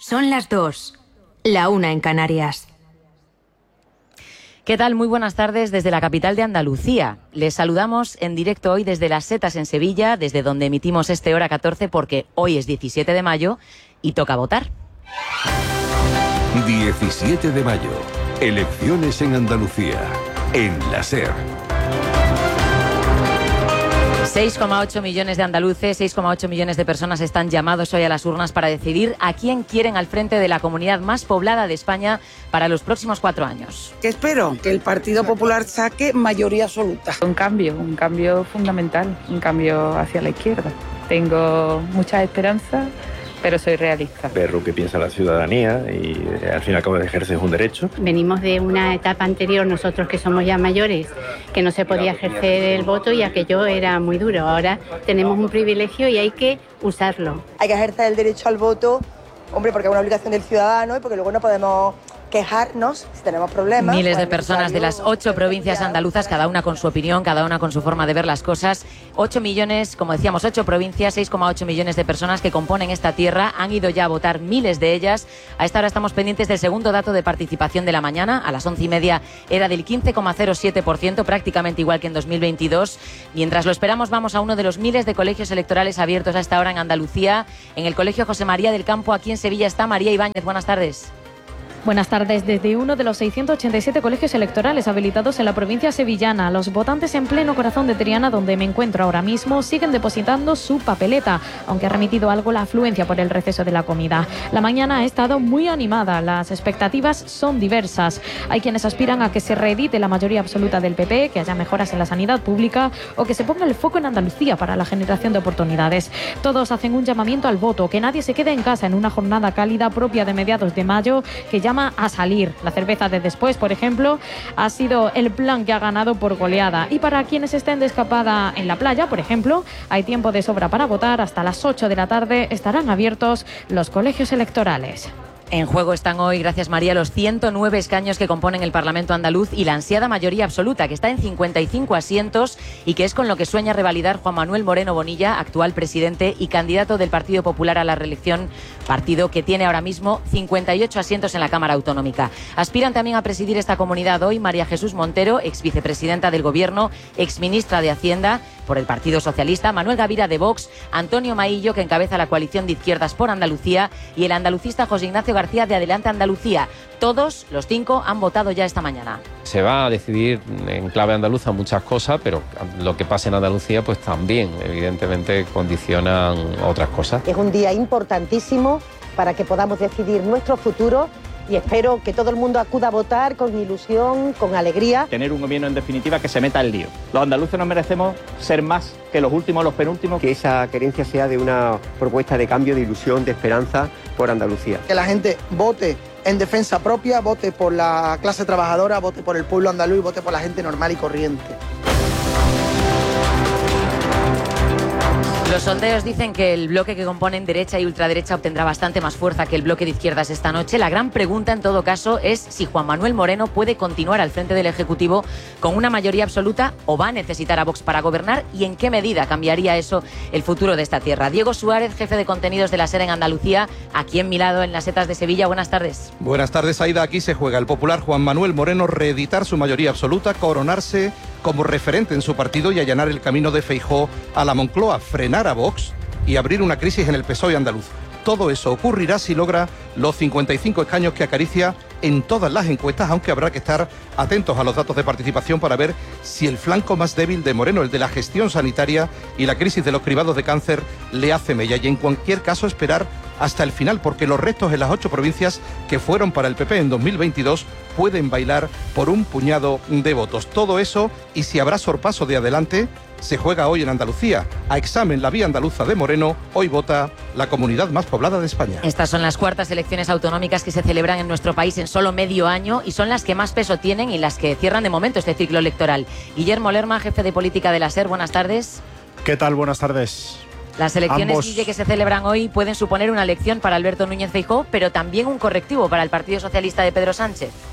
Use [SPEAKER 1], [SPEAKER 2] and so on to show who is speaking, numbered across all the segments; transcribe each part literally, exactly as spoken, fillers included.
[SPEAKER 1] Son las dos, la una en Canarias.
[SPEAKER 2] ¿Qué tal? Muy buenas tardes desde la capital de Andalucía. Les saludamos en directo hoy desde Las Setas en Sevilla, desde donde emitimos este Hora catorce, porque hoy es diecisiete de mayo y toca votar.
[SPEAKER 3] diecisiete de mayo, elecciones en Andalucía, en la SER.
[SPEAKER 2] seis coma ocho millones de andaluces, seis coma ocho millones de personas están llamados hoy a las urnas para decidir a quién quieren al frente de la comunidad más poblada de España para los próximos cuatro años.
[SPEAKER 4] ¿Qué espero? Que el Partido Popular saque mayoría absoluta.
[SPEAKER 5] Un cambio, un cambio fundamental, un cambio hacia la izquierda. Tengo muchas esperanzas, pero soy realista.
[SPEAKER 6] Ver lo que piensa la ciudadanía y eh, al fin y al cabo ejerces un derecho.
[SPEAKER 7] Venimos de una etapa anterior, nosotros que somos ya mayores, que no se podía ejercer el voto y aquello era muy duro. Ahora tenemos un privilegio y hay que usarlo.
[SPEAKER 8] Hay que ejercer el derecho al voto, hombre, porque es una obligación del ciudadano y porque luego no podemos quejarnos si tenemos problemas.
[SPEAKER 2] Miles
[SPEAKER 8] pues
[SPEAKER 2] de personas de las ocho provincias andaluzas, cada una con su opinión, cada una con su forma de ver las cosas. Ocho millones, como decíamos, ocho provincias, seis coma ocho millones de personas que componen esta tierra. Han ido ya a votar miles de ellas. A esta hora estamos pendientes del segundo dato de participación de la mañana. A las once y media era del quince coma cero siete por ciento, prácticamente igual que en dos mil veintidós. Mientras lo esperamos, vamos a uno de los miles de colegios electorales abiertos a esta hora en Andalucía. En el Colegio José María del Campo, aquí en Sevilla, está María Ibáñez. Buenas tardes.
[SPEAKER 9] Buenas tardes. Desde uno de los seiscientos ochenta y siete colegios electorales habilitados en la provincia sevillana, los votantes en pleno corazón de Triana, donde me encuentro ahora mismo, siguen depositando su papeleta, aunque ha remitido algo la afluencia por el receso de la comida. La mañana ha estado muy animada, las expectativas son diversas. Hay quienes aspiran a que se reedite la mayoría absoluta del P P, que haya mejoras en la sanidad pública o que se ponga el foco en Andalucía para la generación de oportunidades. Todos hacen un llamamiento al voto, que nadie se quede en casa en una jornada cálida propia de mediados de mayo, que llama a salir. La cerveza de después, por ejemplo, ha sido el plan que ha ganado por goleada. Y para quienes estén de escapada en la playa, por ejemplo, hay tiempo de sobra para votar. Hasta las ocho de la tarde estarán abiertos los colegios electorales.
[SPEAKER 2] En juego están hoy, gracias María, los ciento nueve escaños que componen el Parlamento andaluz y la ansiada mayoría absoluta, que está en cincuenta y cinco asientos y que es con lo que sueña revalidar Juan Manuel Moreno Bonilla, actual presidente y candidato del Partido Popular a la reelección, partido que tiene ahora mismo cincuenta y ocho asientos en la Cámara Autonómica. Aspiran también a presidir esta comunidad hoy María Jesús Montero, ex vicepresidenta del Gobierno, ex ministra de Hacienda por el Partido Socialista, Manuel Gavira de Vox, Antonio Maillo, que encabeza la coalición de izquierdas por Andalucía, y el andalucista José Ignacio García de Adelante Andalucía. Todos, los cinco, han votado ya esta mañana.
[SPEAKER 10] Se va a decidir en clave andaluza muchas cosas, pero lo que pase en Andalucía pues también, evidentemente, condicionan otras cosas.
[SPEAKER 11] Es un día importantísimo para que podamos decidir nuestro futuro y espero que todo el mundo acuda a votar con ilusión, con alegría.
[SPEAKER 12] Tener un gobierno, en definitiva, que se meta el lío. Los andaluces nos merecemos ser más que los últimos, los penúltimos.
[SPEAKER 13] Que esa querencia sea de una propuesta de cambio, de ilusión, de esperanza por Andalucía.
[SPEAKER 4] Que la gente vote en defensa propia, vote por la clase trabajadora, vote por el pueblo andaluz, vote por la gente normal y corriente.
[SPEAKER 2] Los sondeos dicen que el bloque que componen derecha y ultraderecha obtendrá bastante más fuerza que el bloque de izquierdas esta noche. La gran pregunta, en todo caso, es si Juan Manuel Moreno puede continuar al frente del Ejecutivo con una mayoría absoluta o va a necesitar a Vox para gobernar y en qué medida cambiaría eso el futuro de esta tierra. Diego Suárez, jefe de contenidos de la SER en Andalucía, aquí en mi lado, en Las Setas de Sevilla. Buenas tardes.
[SPEAKER 14] Buenas tardes, Aida. Aquí se juega el popular Juan Manuel Moreno reeditar su mayoría absoluta, coronarse como referente en su partido y allanar el camino de Feijóo a la Moncloa, frenar a Vox y abrir una crisis en el P S O E andaluz. Todo eso ocurrirá si logra los cincuenta y cinco escaños que acaricia en todas las encuestas, aunque habrá que estar atentos a los datos de participación para ver si el flanco más débil de Moreno, el de la gestión sanitaria y la crisis de los cribados de cáncer, le hace mella. Y en cualquier caso esperar hasta el final, porque los restos en las ocho provincias que fueron para el P P en dos mil veintidós pueden bailar por un puñado de votos. Todo eso, y si habrá sorpaso de adelante, se juega hoy en Andalucía. A examen la vía andaluza de Moreno, hoy vota la comunidad más poblada de España.
[SPEAKER 2] Estas son las cuartas elecciones autonómicas que se celebran en nuestro país en solo medio año y son las que más peso tienen y las que cierran de momento este ciclo electoral. Guillermo Lerma, jefe de política de la SER, buenas tardes.
[SPEAKER 15] ¿Qué tal? Buenas tardes.
[SPEAKER 2] Las elecciones,
[SPEAKER 15] Ambos...
[SPEAKER 2] Guille, que se celebran hoy pueden suponer una elección para Alberto Núñez Feijóo, pero también un correctivo para el Partido Socialista de Pedro Sánchez.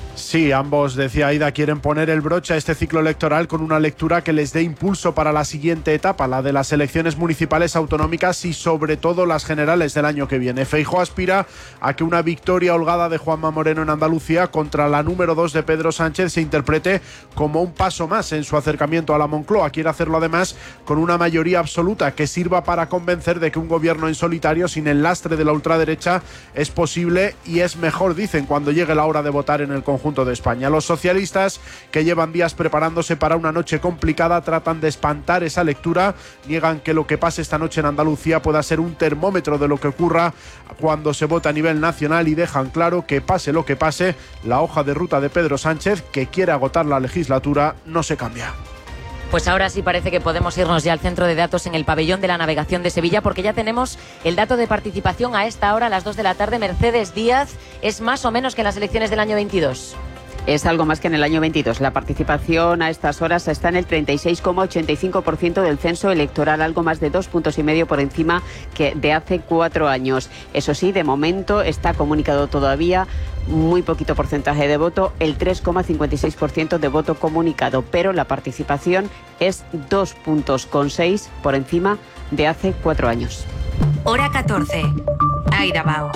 [SPEAKER 15] Sí, ambos, decía Aida, quieren poner el broche a este ciclo electoral con una lectura que les dé impulso para la siguiente etapa, la de las elecciones municipales, autonómicas y sobre todo las generales del año que viene. Feijóo aspira a que una victoria holgada de Juanma Moreno en Andalucía contra la número dos de Pedro Sánchez se interprete como un paso más en su acercamiento a la Moncloa. Quiere hacerlo además con una mayoría absoluta que sirva para convencer de que un gobierno en solitario sin el lastre de la ultraderecha es posible y es mejor, dicen, cuando llegue la hora de votar en el conjunto de España. Los socialistas, que llevan días preparándose para una noche complicada, tratan de espantar esa lectura, niegan que lo que pase esta noche en Andalucía pueda ser un termómetro de lo que ocurra cuando se vota a nivel nacional y dejan claro que pase lo que pase, la hoja de ruta de Pedro Sánchez, que quiere agotar la legislatura, no se cambia.
[SPEAKER 2] Pues ahora sí parece que podemos irnos ya al centro de datos en el pabellón de la navegación de Sevilla, porque ya tenemos el dato de participación a esta hora, a las dos de la tarde. Mercedes Díaz, ¿es más o menos que en las elecciones del año veintidós?
[SPEAKER 16] Es algo más que en el año veintidós. La participación a estas horas está en el treinta y seis coma ochenta y cinco por ciento del censo electoral, algo más de dos puntos y medio por encima que de hace cuatro años. Eso sí, de momento está comunicado todavía muy poquito porcentaje de voto, el tres coma cincuenta y seis por ciento de voto comunicado, pero la participación es dos puntos con seis por encima de hace cuatro años.
[SPEAKER 1] Hora catorce. Aida Bao.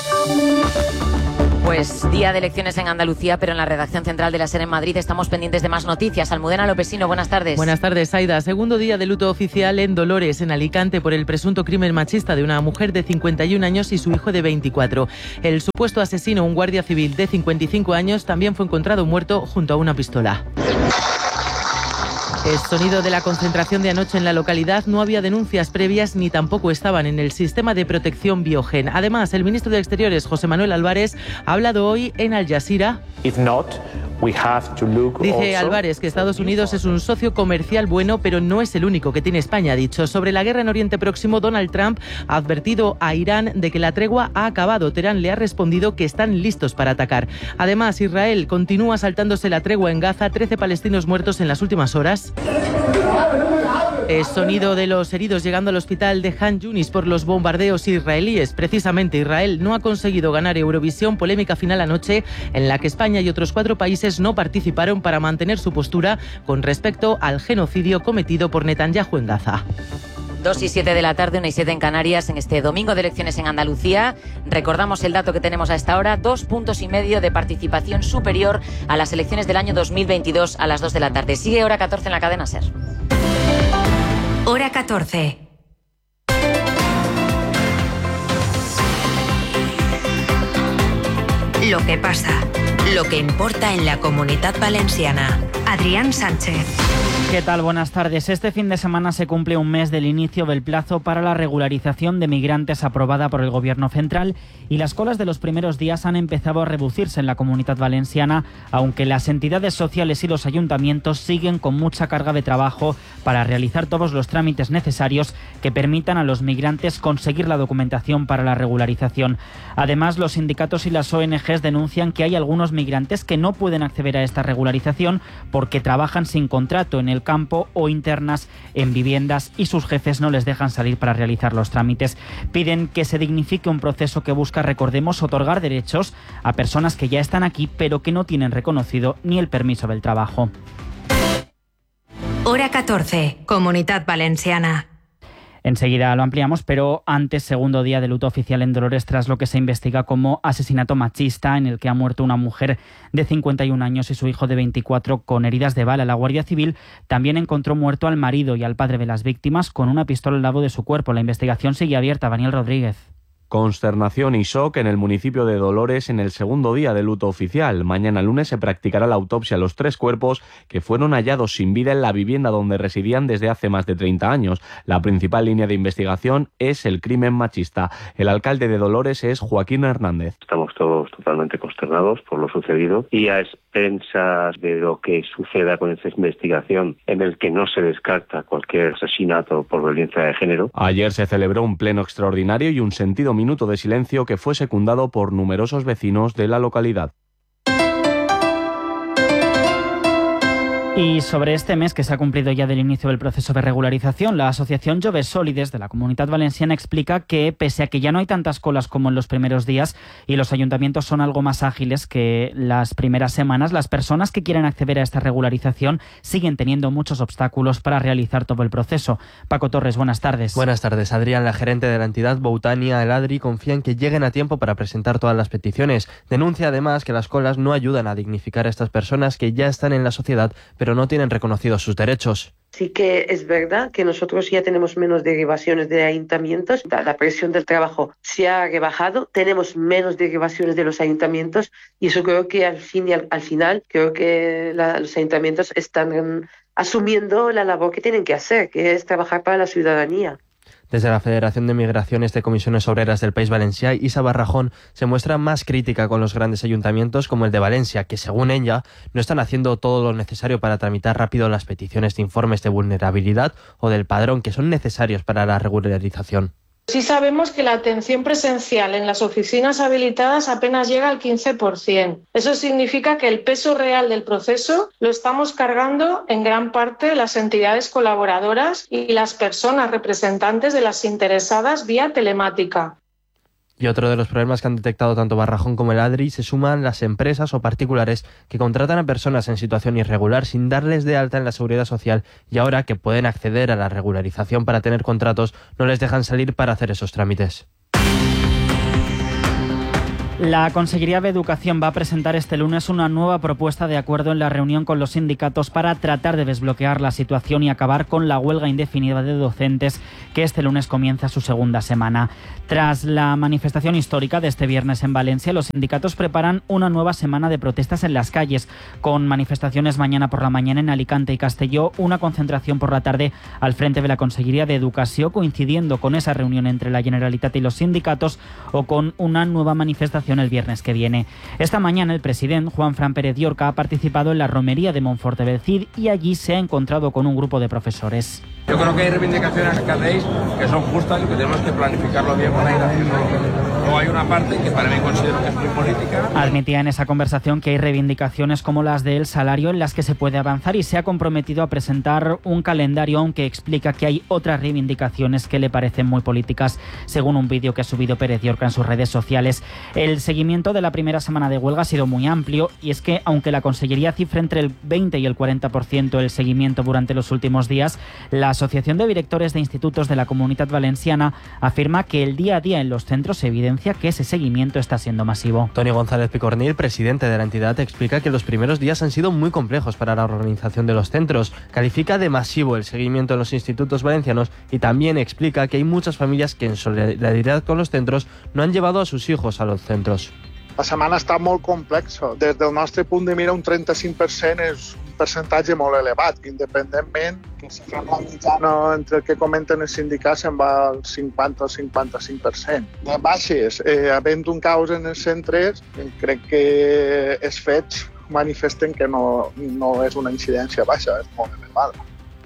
[SPEAKER 2] Pues día de elecciones en Andalucía, pero en la redacción central de la SER en Madrid estamos pendientes de más noticias. Almudena Lopesino, buenas tardes.
[SPEAKER 17] Buenas tardes, Aida. Segundo día de luto oficial en Dolores, en Alicante, por el presunto crimen machista de una mujer de cincuenta y un años y su hijo de veinticuatro. El supuesto asesino, un guardia civil de cincuenta y cinco años, también fue encontrado muerto junto a una pistola. El sonido de la concentración de anoche en la localidad. No había denuncias previas ni tampoco estaban en el sistema de protección Biogen. Además, el ministro de Exteriores, José Manuel Álvarez, ha hablado hoy en Al Jazeera.
[SPEAKER 18] If not, we have to look
[SPEAKER 17] Dice
[SPEAKER 18] also...
[SPEAKER 17] Álvarez que Estados Unidos es un socio comercial bueno, pero no es el único que tiene España, ha dicho. Sobre la guerra en Oriente Próximo, Donald Trump ha advertido a Irán de que la tregua ha acabado. Teherán le ha respondido que están listos para atacar. Además, Israel continúa saltándose la tregua en Gaza. trece palestinos muertos en las últimas horas. El sonido de los heridos llegando al hospital de Han Yunis por los bombardeos israelíes. Precisamente, Israel no ha conseguido ganar Eurovisión. Polémica final anoche en la que España y otros cuatro países no participaron para mantener su postura con respecto al genocidio cometido por Netanyahu en Gaza.
[SPEAKER 2] dos y siete de la tarde, una y siete en Canarias, en este domingo de elecciones en Andalucía. Recordamos el dato que tenemos a esta hora, dos puntos y medio de participación superior a las elecciones del año dos mil veintidós a las dos de la tarde. Sigue Hora catorce en la cadena SER.
[SPEAKER 1] Hora catorce. Lo que pasa, lo que importa en la Comunitat Valenciana. Adrián Sánchez.
[SPEAKER 19] ¿Qué tal? Buenas tardes. Este fin de semana se cumple un mes del inicio del plazo para la regularización de migrantes aprobada por el Gobierno central y las colas de los primeros días han empezado a reducirse en la Comunitat Valenciana, aunque las entidades sociales y los ayuntamientos siguen con mucha carga de trabajo para realizar todos los trámites necesarios que permitan a los migrantes conseguir la documentación para la regularización. Además, los sindicatos y las O N Ges denuncian que hay algunos migrantes que no pueden acceder a esta regularización porque trabajan sin contrato en el campo o internas en viviendas y sus jefes no les dejan salir para realizar los trámites. Piden que se dignifique un proceso que busca, recordemos, otorgar derechos a personas que ya están aquí pero que no tienen reconocido ni el permiso del trabajo.
[SPEAKER 1] Hora catorce, Comunitat Valenciana.
[SPEAKER 19] Enseguida lo ampliamos, pero antes, segundo día de luto oficial en Dolores tras lo que se investiga como asesinato machista en el que ha muerto una mujer de cincuenta y un años y su hijo de veinticuatro con heridas de bala. La Guardia Civil también encontró muerto al marido y al padre de las víctimas con una pistola al lado de su cuerpo. La investigación sigue abierta. Daniel Rodríguez.
[SPEAKER 20] Consternación y shock en el municipio de Dolores en el segundo día de luto oficial. Mañana lunes se practicará la autopsia a los tres cuerpos que fueron hallados sin vida en la vivienda donde residían desde hace más de treinta años. La principal línea de investigación es el crimen machista. El alcalde de Dolores es Joaquín Hernández.
[SPEAKER 6] Estamos todos totalmente consternados por lo sucedido y a expensas de lo que suceda con esta investigación en el que no se descarta cualquier asesinato por violencia de género.
[SPEAKER 20] Ayer se celebró un pleno extraordinario y un sentido minuto de silencio que fue secundado por numerosos vecinos de la localidad.
[SPEAKER 19] Y sobre este mes que se ha cumplido ya del inicio del proceso de regularización, la asociación Joves Sòlides de la Comunitat Valenciana explica que, pese a que ya no hay tantas colas como en los primeros días y los ayuntamientos son algo más ágiles que las primeras semanas, las personas que quieren acceder a esta regularización siguen teniendo muchos obstáculos para realizar todo el proceso. Paco Torres, buenas tardes.
[SPEAKER 21] Buenas tardes, Adrián. La gerente de la entidad, Boutania El Adri, confía en que lleguen a tiempo para presentar todas las peticiones. Denuncia además que las colas no ayudan a dignificar a estas personas que ya están en la sociedad, pero no tienen reconocidos sus derechos.
[SPEAKER 22] Sí que es verdad que nosotros ya tenemos menos derivaciones de ayuntamientos, la presión del trabajo se ha rebajado, tenemos menos derivaciones de los ayuntamientos y eso creo que al fin y al, al final creo que la, los ayuntamientos están asumiendo la labor que tienen que hacer, que es trabajar para la ciudadanía.
[SPEAKER 21] Desde la Federación de Migraciones de Comisiones Obreras del País Valencià, Isa Barrajón se muestra más crítica con los grandes ayuntamientos como el de Valencia, que según ella no están haciendo todo lo necesario para tramitar rápido las peticiones de informes de vulnerabilidad o del padrón que son necesarios para la regularización.
[SPEAKER 23] Sí sabemos que la atención presencial en las oficinas habilitadas apenas llega al quince por ciento. Eso significa que el peso real del proceso lo estamos cargando en gran parte las entidades colaboradoras y las personas representantes de las interesadas vía telemática.
[SPEAKER 21] Y otro de los problemas que han detectado tanto Barrajón como el Adri se suman las empresas o particulares que contratan a personas en situación irregular sin darles de alta en la Seguridad Social y ahora que pueden acceder a la regularización para tener contratos no les dejan salir para hacer esos trámites.
[SPEAKER 19] La Consellería de Educación va a presentar este lunes una nueva propuesta de acuerdo en la reunión con los sindicatos para tratar de desbloquear la situación y acabar con la huelga indefinida de docentes que este lunes comienza su segunda semana. Tras la manifestación histórica de este viernes en Valencia, los sindicatos preparan una nueva semana de protestas en las calles, con manifestaciones mañana por la mañana en Alicante y Castelló, una concentración por la tarde al frente de la Consellería de Educación, coincidiendo con esa reunión entre la Generalitat y los sindicatos, o con una nueva manifestación el viernes que viene. Esta mañana el presidente Juanfran Pérez Llorca ha participado en la romería de Montfort de Belcid y allí se ha encontrado con un grupo de profesores.
[SPEAKER 24] Yo creo que hay reivindicaciones que hacéis que son justas y que tenemos que planificarlo bien para ir haciéndolo. Luego hay una parte que para mí considero que es muy política.
[SPEAKER 19] Admitía en esa conversación que hay reivindicaciones como las del salario en las que se puede avanzar y se ha comprometido a presentar un calendario, aunque explica que hay otras reivindicaciones que le parecen muy políticas, según un vídeo que ha subido Pérez Llorca en sus redes sociales. El seguimiento de la primera semana de huelga ha sido muy amplio y es que, aunque la Consellería cifra entre el veinte y el cuarenta por ciento el seguimiento durante los últimos días, la Asociación de Directores de Institutos de la Comunitat Valenciana afirma que el día a día en los centros evidencia que ese seguimiento está siendo masivo.
[SPEAKER 21] Toni González Picornil, presidente de la entidad, explica que los primeros días han sido muy complejos para la organización de los centros. Califica de masivo el seguimiento en los institutos valencianos y también explica que hay muchas familias que en solidaridad con los centros no han llevado a sus hijos a los centros.
[SPEAKER 25] La setmana està molt complexa. Des del nostre punt de mira, un trenta-cinc per cent és un percentatge molt elevat, independentment que si fem la mitjana entre el que comenten els sindicats se'n va al cinquanta o cinquanta-cinc per cent. De baixes, eh, havent un caos en els centres, eh, crec que els fets manifesten que no, no és una incidència baixa, és molt elevada.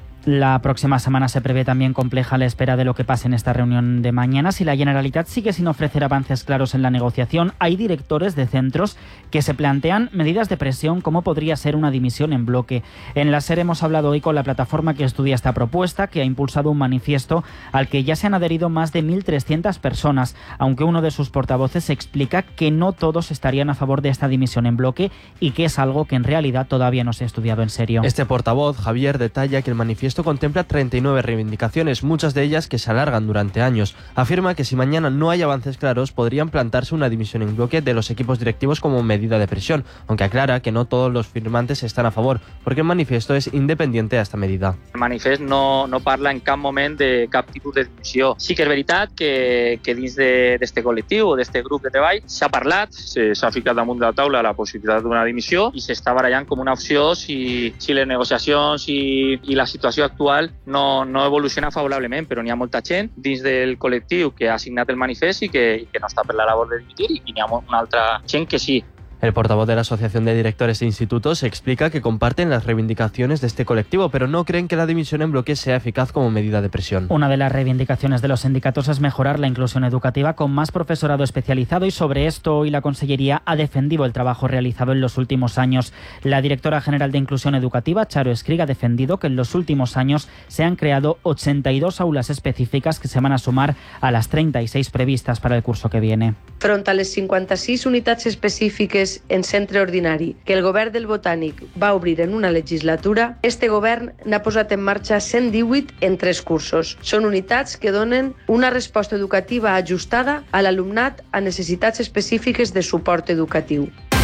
[SPEAKER 19] La próxima semana se prevé también compleja a la espera de lo que pase en esta reunión de mañana. Si la Generalitat sigue sin ofrecer avances claros en la negociación, hay directores de centros que se plantean medidas de presión como podría ser una dimisión en bloque. En la SER hemos hablado hoy con la plataforma que estudia esta propuesta, que ha impulsado un manifiesto al que ya se han adherido más de mil trescientas personas, aunque uno de sus portavoces explica que no todos estarían a favor de esta dimisión en bloque y que es algo que en realidad todavía no se ha estudiado en serio.
[SPEAKER 21] Este portavoz, Javier, detalla que el manifiesto Esto contempla treinta y nueve reivindicaciones, muchas de ellas que se alargan durante años. Afirma que si mañana no hay avances claros, podrían plantarse una dimisión en bloque de los equipos directivos como medida de presión, aunque aclara que no todos los firmantes están a favor, porque el manifiesto és independiente a esta medida.
[SPEAKER 26] El manifest no, no parla en cap moment de cap tipus de dimissió. Sí que és veritat que, que dins d'aquest col·lectiu o d'aquest grup de treball s'ha parlat, s'ha ficat damunt de la taula la possibilitat d'una dimissió i s'està barallant com una opció si, si les negociacions i, i la situació actual no, no evoluciona favorablement, però n'hi ha molta gent dins del col·lectiu que ha signat el manifest i que, i que no està per la labor de dimitir i n'hi ha una altra gent que sí.
[SPEAKER 21] El portavoz de la Asociación de Directores de Institutos explica que comparten las reivindicaciones de este colectivo, pero no creen que la dimisión en bloque sea eficaz como medida de presión.
[SPEAKER 19] Una de las reivindicaciones de los sindicatos es mejorar la inclusión educativa con más profesorado especializado, y sobre esto hoy la Consellería ha defendido el trabajo realizado en los últimos años. La directora general de Inclusión Educativa, Charo Escriga, ha defendido que en los últimos años se han creado ochenta y dos aulas específicas que se van a sumar a las treinta y seis previstas para el curso que viene.
[SPEAKER 3] Front a les cinquanta-sis unitats específiques en centre ordinari que el govern del Botànic va obrir en una legislatura, este govern n'ha posat en marxa cent divuit en tres cursos. Són unitats que donen una resposta educativa ajustada a l'alumnat a necessitats específiques de suport educatiu.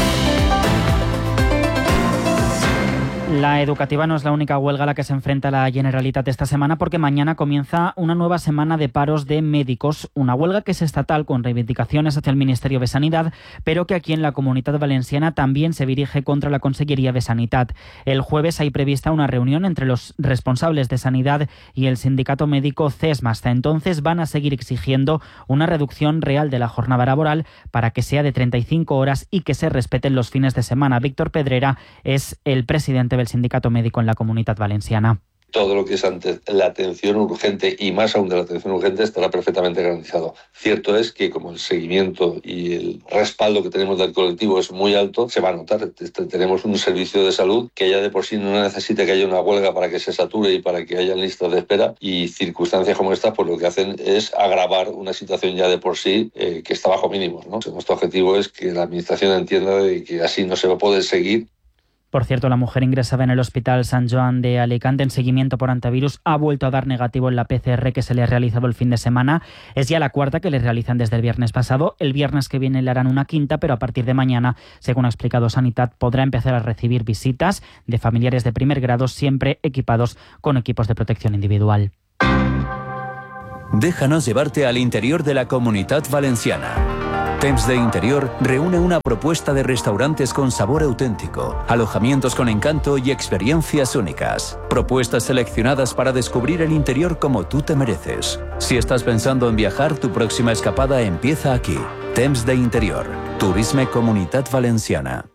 [SPEAKER 19] La educativa no es la única huelga a la que se enfrenta la Generalitat esta semana, porque mañana comienza una nueva semana de paros de médicos, una huelga que es estatal con reivindicaciones hacia el Ministerio de Sanidad, pero que aquí en la Comunitat Valenciana también se dirige contra la Conselleria de Sanitat. El jueves hay prevista una reunión entre los responsables de Sanidad y el sindicato médico CESMA. Hasta entonces van a seguir exigiendo una reducción real de la jornada laboral para que sea de treinta y cinco horas y que se respeten los fines de semana. Víctor Pedrera es el presidente del sindicato médico en la Comunitat Valenciana.
[SPEAKER 5] Todo lo que es ante la atención urgente, y más aún de la atención urgente, estará perfectamente garantizado. Cierto es que como el seguimiento y el respaldo que tenemos del colectivo es muy alto, se va a notar. Tenemos un servicio de salud que ya de por sí no necesita que haya una huelga para que se sature y para que haya listas de espera, y circunstancias como esta pues lo que hacen es agravar una situación ya de por sí eh, que está bajo mínimos, ¿no? Nuestro objetivo es que la administración entienda de que así no se va a poder seguir.
[SPEAKER 19] Por cierto, la mujer ingresada en el Hospital San Joan de Alicante en seguimiento por antivirus ha vuelto a dar negativo en la P C R que se le ha realizado el fin de semana. Es ya la cuarta que le realizan desde el viernes pasado. El viernes que viene le harán una quinta, pero a partir de mañana, según ha explicado Sanitat, podrá empezar a recibir visitas de familiares de primer grado, siempre equipados con equipos de protección individual.
[SPEAKER 7] Déjanos llevarte al interior de la Comunitat Valenciana. Temps de Interior reúne una propuesta de restaurantes con sabor auténtico, alojamientos con encanto y experiencias únicas. Propuestas seleccionadas para descubrir el interior como tú te mereces. Si estás pensando en viajar, tu próxima escapada empieza aquí. Temps de Interior. Turisme Comunitat Valenciana.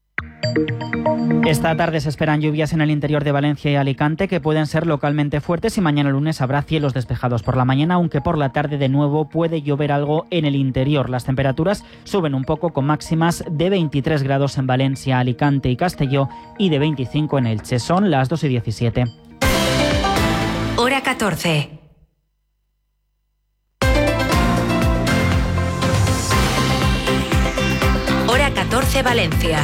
[SPEAKER 19] Esta tarde se esperan lluvias en el interior de Valencia y Alicante que pueden ser localmente fuertes, y mañana lunes habrá cielos despejados por la mañana, aunque por la tarde de nuevo puede llover algo en el interior. Las temperaturas suben un poco con máximas de veintitrés grados en Valencia, Alicante y Castelló y de veinticinco en Elche. Son las dos y diecisiete.
[SPEAKER 1] Hora catorce. Hora catorce Valencia.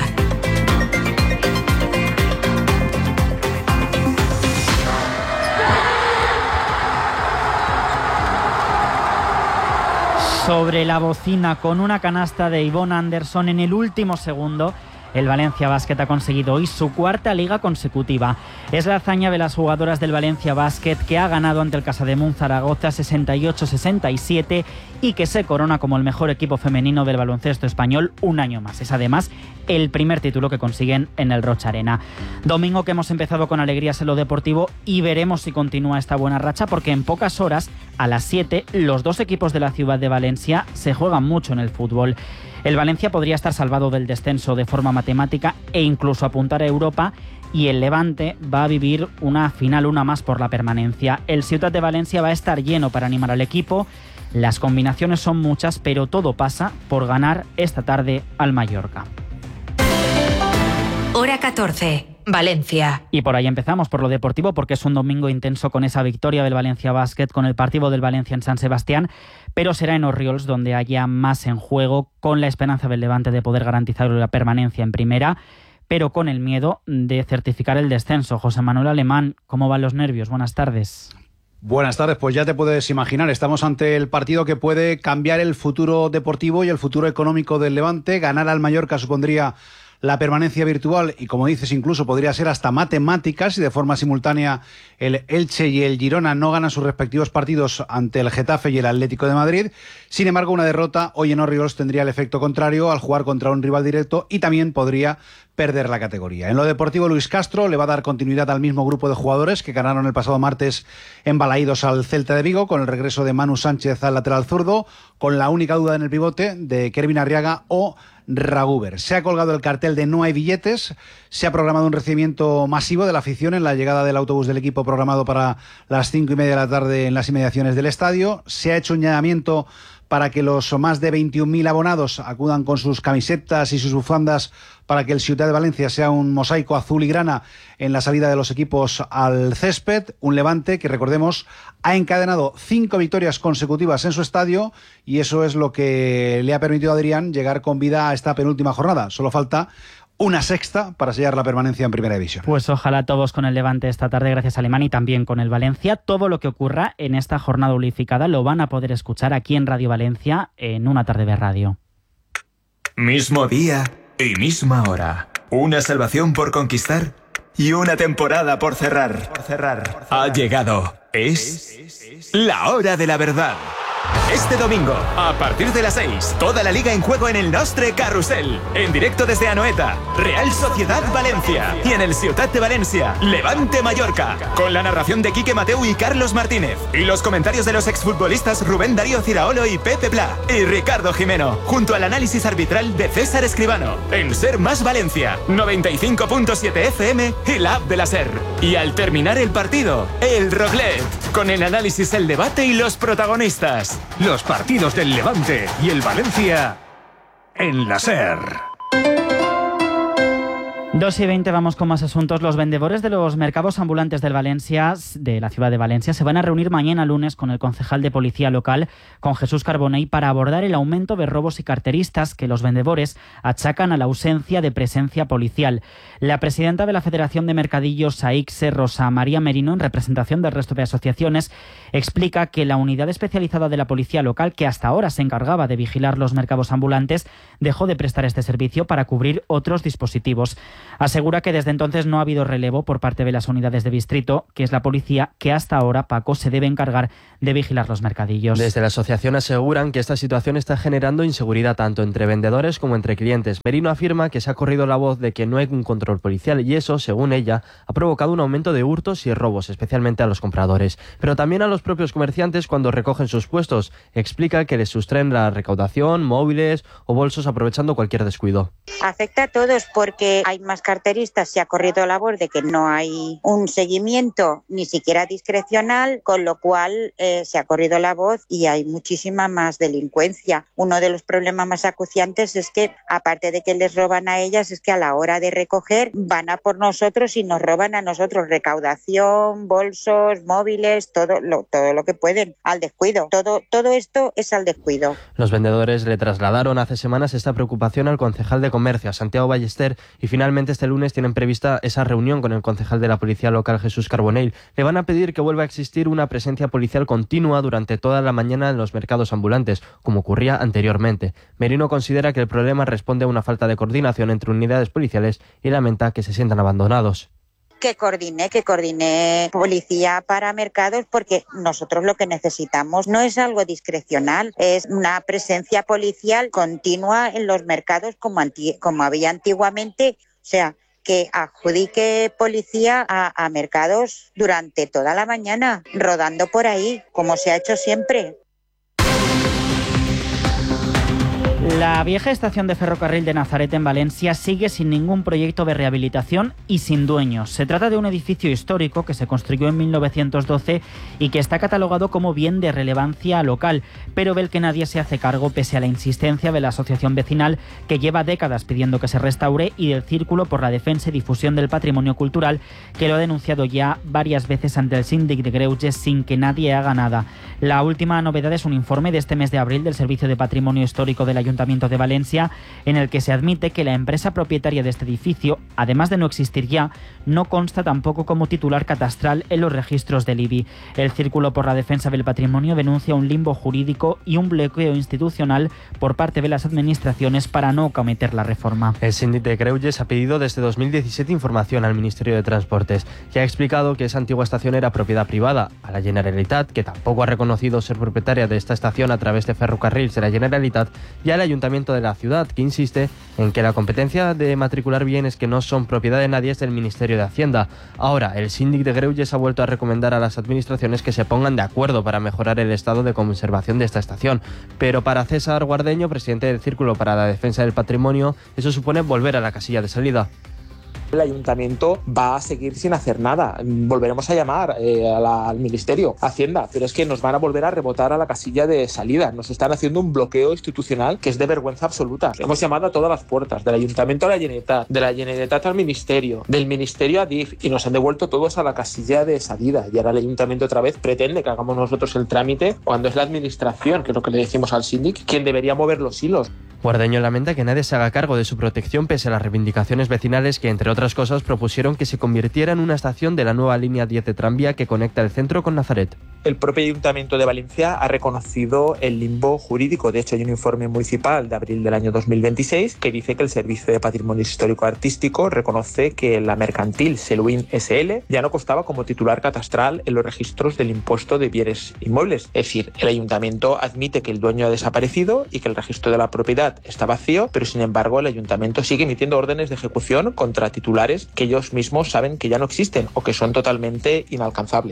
[SPEAKER 19] Sobre la bocina, con una canasta de Ivonne Anderson en el último segundo, el Valencia Basket ha conseguido hoy su cuarta liga consecutiva. Es la hazaña de las jugadoras del Valencia Basket, que ha ganado ante el Casademont Zaragoza sesenta y ocho a sesenta y siete y que se corona como el mejor equipo femenino del baloncesto español un año más. Es además el primer título que consiguen en el Rocha Arena. Domingo que hemos empezado con alegrías en lo deportivo, y veremos si continúa esta buena racha, porque en pocas horas, a las siete, los dos equipos de la ciudad de Valencia se juegan mucho en el fútbol. El Valencia podría estar salvado del descenso de forma matemática e incluso apuntar a Europa, y el Levante va a vivir una final, una más por la permanencia. El Ciutat de Valencia va a estar lleno para animar al equipo. Las combinaciones son muchas, pero todo pasa por ganar esta tarde al Mallorca.
[SPEAKER 1] Hora catorce. Valencia.
[SPEAKER 19] Y por ahí empezamos, por lo deportivo, porque es un domingo intenso con esa victoria del Valencia Basket, con el partido del Valencia en San Sebastián, pero será en Orriols donde haya más en juego, con la esperanza del Levante de poder garantizar la permanencia en primera, pero con el miedo de certificar el descenso. José Manuel Alemán, ¿cómo van los nervios? Buenas tardes.
[SPEAKER 8] Buenas tardes, pues ya te puedes imaginar, estamos ante el partido que puede cambiar el futuro deportivo y el futuro económico del Levante. Ganar al Mallorca supondría la permanencia virtual y, como dices, incluso podría ser hasta matemáticas si de forma simultánea el Elche y el Girona no ganan sus respectivos partidos ante el Getafe y el Atlético de Madrid. Sin embargo, una derrota hoy en Orriols tendría el efecto contrario al jugar contra un rival directo y también podría perder la categoría. En lo deportivo, Luis Castro le va a dar continuidad al mismo grupo de jugadores que ganaron el pasado martes en Balaídos al Celta de Vigo, con el regreso de Manu Sánchez al lateral zurdo, con la única duda en el pivote de Kervin Arriaga o Raguber. Se ha colgado el cartel de no hay billetes, se ha programado un recibimiento masivo de la afición en la llegada del autobús del equipo programado para las cinco y media de la tarde en las inmediaciones del estadio. Se ha hecho un llamamiento para que los más de veintiún mil abonados acudan con sus camisetas y sus bufandas para que el Ciutat de Valencia sea un mosaico azul y grana en la salida de los equipos al césped. Un Levante que, recordemos, ha encadenado cinco victorias consecutivas en su estadio y eso es lo que le ha permitido a Adrián llegar con vida a esta penúltima jornada. Solo falta una sexta para sellar la permanencia en Primera División.
[SPEAKER 19] Pues ojalá todos con el Levante esta tarde, gracias a Alemán, y también con el Valencia. Todo lo que ocurra en esta jornada unificada lo van a poder escuchar aquí en Radio Valencia en Una Tarde de Radio.
[SPEAKER 4] Mismo día y misma hora. Una salvación por conquistar y una temporada por cerrar. Por cerrar. Ha llegado. Es la hora de la verdad. Este domingo, a partir de las seis, toda la liga en juego en el Nostre Carrusel. En directo desde Anoeta, Real Sociedad Valencia. Y en el Ciutat de Valencia, Levante Mallorca. Con la narración de Quique Mateu y Carlos Martínez. Y los comentarios de los exfutbolistas Rubén Darío Ciraolo y Pepe Pla. Y Ricardo Jimeno. Junto al análisis arbitral de César Escribano. En Ser Más Valencia, noventa y cinco punto siete F M y la app de la Ser. Y al terminar el partido, el Roglet. Con el análisis, el debate y los protagonistas.
[SPEAKER 9] Los partidos del Levante y el Valencia en la Ser.
[SPEAKER 19] dos y veinte, vamos con más asuntos. Los vendedores de los mercados ambulantes del Valencia, de la ciudad de Valencia, se van a reunir mañana lunes con el concejal de policía local, con Jesús Carbonell, para abordar el aumento de robos y carteristas que los vendedores achacan a la ausencia de presencia policial. La presidenta de la Federación de Mercadillos AICSE, Rosa María Merino, en representación del resto de asociaciones, explica que la unidad especializada de la policía local, que hasta ahora se encargaba de vigilar los mercados ambulantes, dejó de prestar este servicio para cubrir otros dispositivos. Asegura que desde entonces no ha habido relevo por parte de las unidades de distrito, que es la policía que hasta ahora, Paco, se debe encargar de vigilar los mercadillos.
[SPEAKER 21] Desde la asociación aseguran que esta situación está generando inseguridad tanto entre vendedores como entre clientes. Merino afirma que se ha corrido la voz de que no hay un control policial y eso, según ella, ha provocado un aumento de hurtos y robos, especialmente a los compradores, pero también a los propios comerciantes cuando recogen sus puestos. Explica que les sustraen la recaudación, móviles o bolsos aprovechando cualquier descuido.
[SPEAKER 10] Afecta a todos porque hay más carteristas, se ha corrido la voz de que no hay un seguimiento ni siquiera discrecional, con lo cual eh, se ha corrido la voz y hay muchísima más delincuencia. Uno de los problemas más acuciantes es que, aparte de que les roban a ellas, es que a la hora de recoger van a por nosotros y nos roban a nosotros recaudación, bolsos, móviles, todo lo, todo lo que pueden, al descuido. Todo, todo esto es al descuido.
[SPEAKER 21] Los vendedores le trasladaron hace semanas esta preocupación al concejal de Comercio, a Santiago Ballester, y finalmente este lunes tienen prevista esa reunión con el concejal de la policía local, Jesús Carbonell. Le van a pedir que vuelva a existir una presencia policial continua durante toda la mañana en los mercados ambulantes, como ocurría anteriormente. Merino considera que el problema responde a una falta de coordinación entre unidades policiales y lamenta que se sientan abandonados.
[SPEAKER 10] Que coordine, que coordine policía para mercados, porque nosotros lo que necesitamos no es algo discrecional, es una presencia policial continua en los mercados como, anti- como había antiguamente, o sea, que adjudique policía a, a mercados durante toda la mañana, rodando por ahí, como se ha hecho siempre.
[SPEAKER 19] La vieja estación de ferrocarril de Nazaret en Valencia sigue sin ningún proyecto de rehabilitación y sin dueños. Se trata de un edificio histórico que se construyó en mil novecientos doce y que está catalogado como bien de relevancia local, pero del que nadie se hace cargo pese a la insistencia de la asociación vecinal, que lleva décadas pidiendo que se restaure, y del Círculo por la Defensa y Difusión del Patrimonio Cultural, que lo ha denunciado ya varias veces ante el Síndic de Greuges sin que nadie haga nada. La última novedad es un informe de este mes de abril del Servicio de Patrimonio Histórico del Ayuntamiento de Valencia, en el que se admite que la empresa propietaria de este edificio, además de no existir ya, no consta tampoco como titular catastral en los registros del I B I. El Círculo por la Defensa del Patrimonio denuncia un limbo jurídico y un bloqueo institucional por parte de las administraciones para no cometer la reforma.
[SPEAKER 21] El síndic de Greuges ha pedido desde dos mil diecisiete información al Ministerio de Transportes, que ha explicado que esa antigua estación era propiedad privada, a la Generalitat, que tampoco ha reconocido ser propietaria de esta estación a través de ferrocarriles de la Generalitat, y al Ayuntamiento ayuntamiento de la ciudad, que insiste en que la competencia de matricular bienes que no son propiedad de nadie es del Ministerio de Hacienda. Ahora, el síndic de Greuges ha vuelto a recomendar a las administraciones que se pongan de acuerdo para mejorar el estado de conservación de esta estación. Pero para César Guardeño, presidente del Círculo para la Defensa del Patrimonio, eso supone volver a la casilla de salida.
[SPEAKER 11] El ayuntamiento va a seguir sin hacer nada. Volveremos a llamar eh, a la, al Ministerio, a Hacienda, pero es que nos van a volver a rebotar a la casilla de salida. Nos están haciendo un bloqueo institucional que es de vergüenza absoluta. Hemos llamado a todas las puertas, del ayuntamiento a la Generalitat, de la Generalitat al Ministerio, del Ministerio a D I F, y nos han devuelto todos a la casilla de salida. Y ahora el ayuntamiento otra vez pretende que hagamos nosotros el trámite cuando es la administración, que es lo que le decimos al síndic, quien debería mover los hilos.
[SPEAKER 21] Guardeño lamenta que nadie se haga cargo de su protección pese a las reivindicaciones vecinales que, entre otras cosas, propusieron que se convirtiera en una estación de la nueva línea diez de tranvía que conecta el centro con Nazaret.
[SPEAKER 11] El propio Ayuntamiento de Valencia ha reconocido el limbo jurídico. De hecho, hay un informe municipal de abril del año dos mil veintiséis que dice que el Servicio de Patrimonio Histórico-Artístico reconoce que la mercantil Seluín ese ele ya no constaba como titular catastral en los registros del impuesto de bienes inmuebles. Es decir, el Ayuntamiento admite que el dueño ha desaparecido y que el registro de la propiedad está vacío, pero sin embargo el Ayuntamiento sigue emitiendo órdenes de ejecución contra titulares que ellos mismos saben que ya no existen o que son totalmente inalcanzables.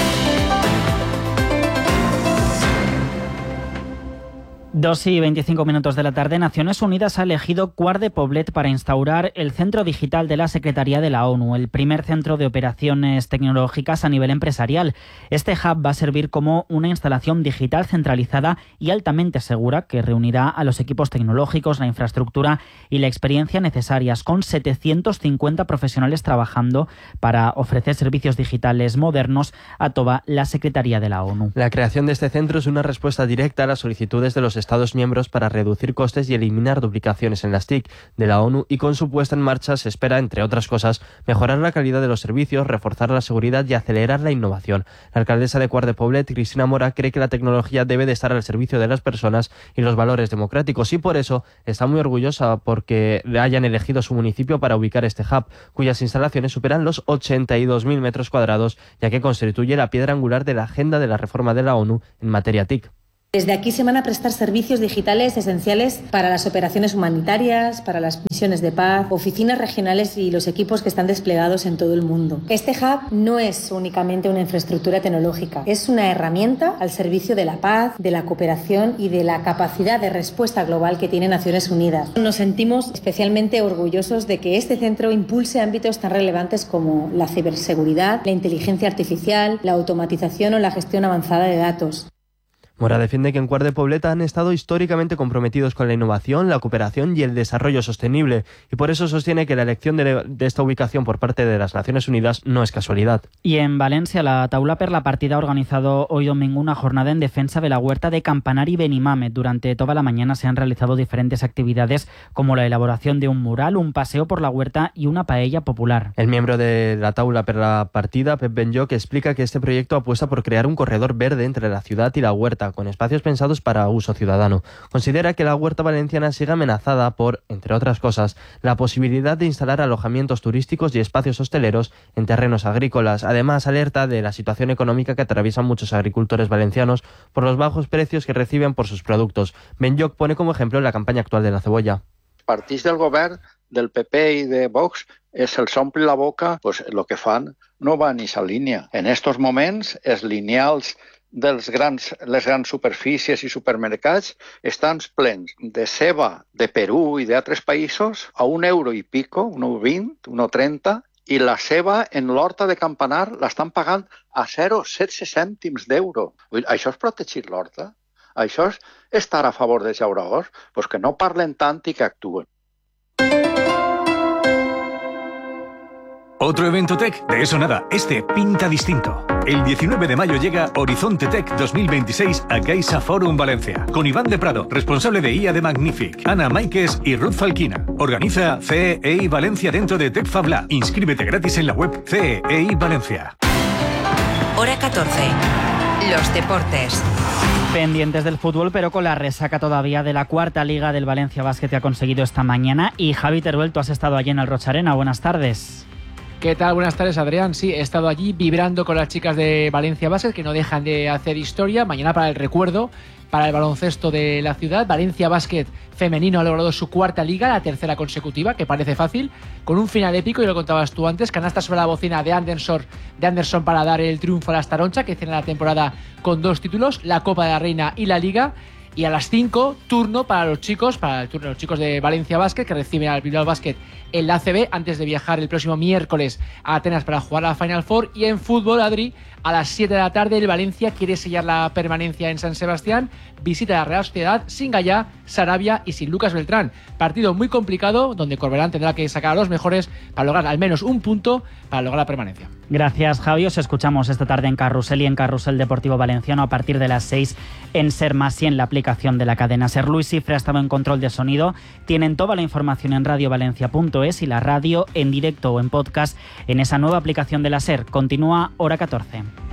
[SPEAKER 19] Dos y veinticinco minutos de la tarde, Naciones Unidas ha elegido Quart de Poblet para instaurar el centro digital de la Secretaría de la ONU, el primer centro de operaciones tecnológicas a nivel empresarial. Este hub va a servir como una instalación digital centralizada y altamente segura que reunirá a los equipos tecnológicos, la infraestructura y la experiencia necesarias, con setecientos cincuenta profesionales trabajando para ofrecer servicios digitales modernos a toda la Secretaría de la ONU.
[SPEAKER 21] La creación de este centro es una respuesta directa a las solicitudes de los Estados miembros para reducir costes y eliminar duplicaciones en las T I C de la ONU, y con su puesta en marcha se espera, entre otras cosas, mejorar la calidad de los servicios, reforzar la seguridad y acelerar la innovación. La alcaldesa de Quart de Poblet, Cristina Mora, cree que la tecnología debe de estar al servicio de las personas y los valores democráticos, y por eso está muy orgullosa porque hayan elegido su municipio para ubicar este hub, cuyas instalaciones superan los ochenta y dos mil metros cuadrados, ya que constituye la piedra angular de la agenda de la reforma de la ONU en materia T I C.
[SPEAKER 12] Desde aquí se van a prestar servicios digitales esenciales para las operaciones humanitarias, para las misiones de paz, oficinas regionales y los equipos que están desplegados en todo el mundo. Este hub no es únicamente una infraestructura tecnológica, es una herramienta al servicio de la paz, de la cooperación y de la capacidad de respuesta global que tiene Naciones Unidas. Nos sentimos especialmente orgullosos de que este centro impulse ámbitos tan relevantes como la ciberseguridad, la inteligencia artificial, la automatización o la gestión avanzada de datos.
[SPEAKER 21] Mora defiende que en Quart de Poblet han estado históricamente comprometidos con la innovación, la cooperación y el desarrollo sostenible, y por eso sostiene que la elección de, de esta ubicación por parte de las Naciones Unidas no es casualidad.
[SPEAKER 19] Y en Valencia, la Taula per la Partida ha organizado hoy domingo una jornada en defensa de la huerta de Campanar y Benimàmet. Durante toda la mañana se han realizado diferentes actividades como la elaboración de un mural, un paseo por la huerta y una paella popular.
[SPEAKER 21] El miembro de la Taula per la Partida, Pep Benlloc, explica que este proyecto apuesta por crear un corredor verde entre la ciudad y la huerta, con espacios pensados para uso ciudadano. Considera que la huerta valenciana sigue amenazada por, entre otras cosas, la posibilidad de instalar alojamientos turísticos y espacios hosteleros en terrenos agrícolas. Además, alerta de la situación económica que atraviesan muchos agricultores valencianos por los bajos precios que reciben por sus productos. Benlloc pone como ejemplo la campaña actual de la cebolla.
[SPEAKER 13] Partits del govern, del P P i de Vox, se'ls omple la boca, pues lo que fan no va ni s'alinea. En estos moments, els lineals dels grans, les grans superfícies i supermercats estan plens de ceba de Perú i d'altres països a un euro i pico, un euro vint, un euro trenta, i la ceba en l'horta de Campanar l'estan pagant a zero coma setze cèntims d'euro. Això és protegir l'horta? Això és estar a favor dels llauradors? Pues que no parlen tant i que actuen.
[SPEAKER 9] Otro evento tech, de eso nada, este pinta distinto. El diecinueve de mayo llega Horizonte Tech dos mil veintiséis a Caixa Forum Valencia, con Iván de Prado, responsable de I A de Magnific, Ana Máiquez y Ruth Falquina. Organiza C E I Valencia dentro de TechFabLab. Inscríbete gratis en la web C E I Valencia.
[SPEAKER 1] Hora catorce. Los deportes.
[SPEAKER 19] Pendientes del fútbol, pero con la resaca todavía de la cuarta liga del Valencia Basket que ha conseguido esta mañana. Y Javi Teruel, tú has estado allí en el Rocha Arena. Buenas tardes.
[SPEAKER 2] ¿Qué tal? Buenas tardes, Adrián. Sí, he estado allí vibrando con las chicas de Valencia Basket, que no dejan de hacer historia. Mañana para el recuerdo, para el baloncesto de la ciudad. Valencia Basket femenino ha logrado su cuarta liga, la tercera consecutiva, que parece fácil, con un final épico, y lo contabas tú antes, canasta sobre la bocina de Anderson, de Anderson para dar el triunfo a las Taroncha, que cierran la temporada con dos títulos, la Copa de la Reina y la Liga. Y a las cinco, turno para los chicos, para el turno de los chicos de Valencia Basket, que reciben al Bilbao Basket en la A C B, antes de viajar el próximo miércoles a Atenas para jugar a la Final Four. Y en fútbol, Adri, a las siete de la tarde, el Valencia quiere sellar la permanencia en San Sebastián, visita a la Real Sociedad sin Gallá, Sarabia y sin Lucas Beltrán. Partido muy complicado, donde Corberán tendrá que sacar a los mejores para lograr al menos un punto para lograr la permanencia.
[SPEAKER 19] Gracias, Javi. Os escuchamos esta tarde en Carrusel y en Carrusel Deportivo Valenciano a partir de las seis en Ser Más y en la aplicación de la cadena Ser. Luis Cifre ha estado en control de sonido. Tienen toda la información en radiovalencia punto es y la radio en directo o en podcast en esa nueva aplicación de la Ser. Continúa Hora catorce.